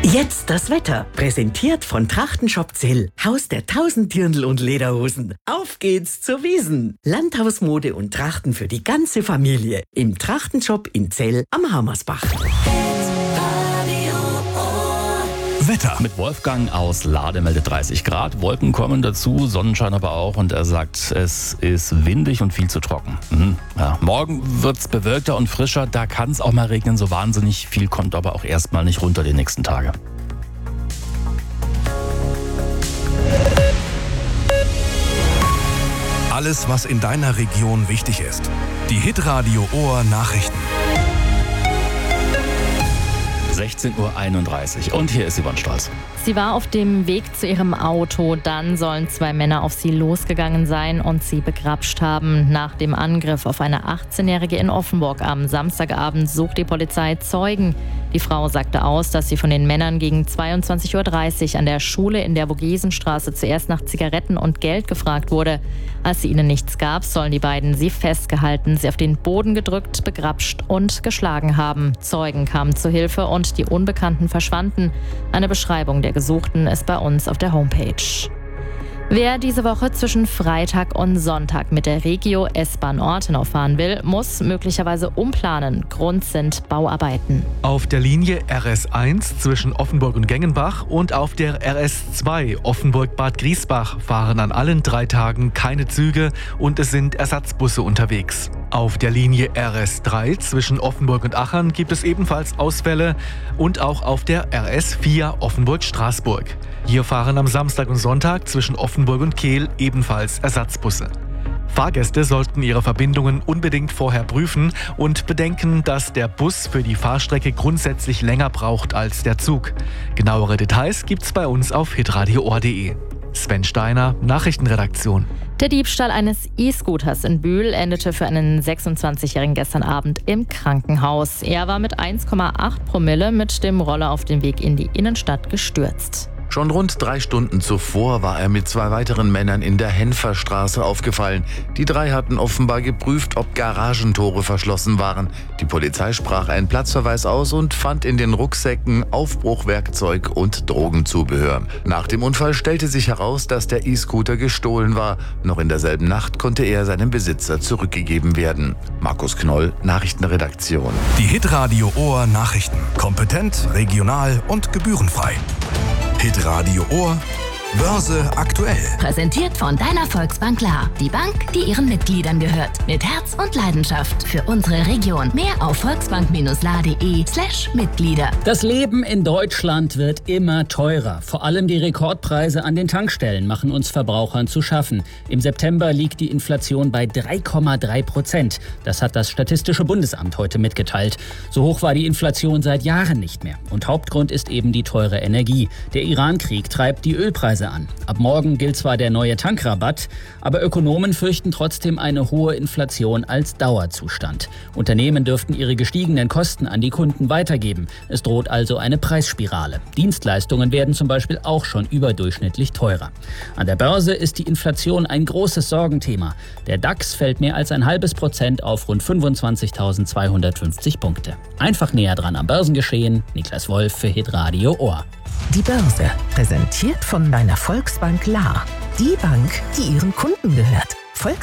Jetzt das Wetter, präsentiert von Trachtenshop Zell, Haus der 1000 Dirndl und Lederhosen. Auf geht's zur Wiesn. Landhausmode und Trachten für die ganze Familie. Im Trachtenshop in Zell am Hammersbach. Wetter mit Wolfgang aus Lade meldet 30 Grad. Wolken kommen dazu, Sonnenschein aber auch. Und er sagt, es ist windig und viel zu trocken. Ja. Morgen wird's bewölkter und frischer. Da kann es auch mal regnen. So wahnsinnig viel kommt aber auch erstmal nicht runter die nächsten Tage. Alles, was in deiner Region wichtig ist. Die Hitradio Ohr Nachrichten. 16:31 Uhr. Und hier ist Yvonne Stolz. Sie war auf dem Weg zu ihrem Auto. Dann sollen 2 Männer auf sie losgegangen sein und sie begrapscht haben. Nach dem Angriff auf eine 18-Jährige in Offenburg am Samstagabend sucht die Polizei Zeugen. Die Frau sagte aus, dass sie von den Männern gegen 22:30 Uhr an der Schule in der Vogesenstraße zuerst nach Zigaretten und Geld gefragt wurde. Als sie ihnen nichts gab, sollen die beiden sie festgehalten, sie auf den Boden gedrückt, begrapscht und geschlagen haben. Zeugen kamen zu Hilfe und die Unbekannten verschwanden. Eine Beschreibung der Gesuchten ist bei uns auf der Homepage. Wer diese Woche zwischen Freitag und Sonntag mit der Regio S-Bahn Ortenau fahren will, muss möglicherweise umplanen. Grund sind Bauarbeiten. Auf der Linie RS1 zwischen Offenburg und Gengenbach und auf der RS2 Offenburg-Bad Griesbach fahren an allen 3 Tagen keine Züge und es sind Ersatzbusse unterwegs. Auf der Linie RS3 zwischen Offenburg und Achern gibt es ebenfalls Ausfälle und auch auf der RS4 Offenburg-Straßburg. Hier fahren am Samstag und Sonntag zwischen Offenburg und Kehl ebenfalls Ersatzbusse. Fahrgäste sollten ihre Verbindungen unbedingt vorher prüfen und bedenken, dass der Bus für die Fahrstrecke grundsätzlich länger braucht als der Zug. Genauere Details gibt's bei uns auf hitradioohr.de. Sven Steiner, Nachrichtenredaktion. Der Diebstahl eines E-Scooters in Bühl endete für einen 26-Jährigen gestern Abend im Krankenhaus. Er war mit 1,8 Promille mit dem Roller auf dem Weg in die Innenstadt gestürzt. Schon rund 3 Stunden zuvor war er mit 2 weiteren Männern in der Henferstraße aufgefallen. Die 3 hatten offenbar geprüft, ob Garagentore verschlossen waren. Die Polizei sprach einen Platzverweis aus und fand in den Rucksäcken Aufbruchwerkzeug und Drogenzubehör. Nach dem Unfall stellte sich heraus, dass der E-Scooter gestohlen war. Noch in derselben Nacht konnte er seinem Besitzer zurückgegeben werden. Markus Knoll, Nachrichtenredaktion. Die Hitradio Ohr Nachrichten. Kompetent, regional und gebührenfrei. Hitradio Ohr, Börse aktuell. Präsentiert von deiner Volksbank La. Die Bank, die ihren Mitgliedern gehört. Mit Herz und Leidenschaft für unsere Region. Mehr auf volksbank-la.de/Mitglieder. Das Leben in Deutschland wird immer teurer. Vor allem die Rekordpreise an den Tankstellen machen uns Verbrauchern zu schaffen. Im September liegt die Inflation bei 3,3%. Das hat das Statistische Bundesamt heute mitgeteilt. So hoch war die Inflation seit Jahren nicht mehr. Und Hauptgrund ist eben die teure Energie. Der Iran-Krieg treibt die Ölpreise an. Ab morgen gilt zwar der neue Tankrabatt, aber Ökonomen fürchten trotzdem eine hohe Inflation als Dauerzustand. Unternehmen dürften ihre gestiegenen Kosten an die Kunden weitergeben. Es droht also eine Preisspirale. Dienstleistungen werden zum Beispiel auch schon überdurchschnittlich teurer. An der Börse ist die Inflation ein großes Sorgenthema. Der DAX fällt mehr als 0,5% auf rund 25.250 Punkte. Einfach näher dran am Börsengeschehen. Niklas Wolf für Hitradio Ohr. Die Börse, präsentiert von deiner Volksbank La. Die Bank, die ihren Kunden gehört.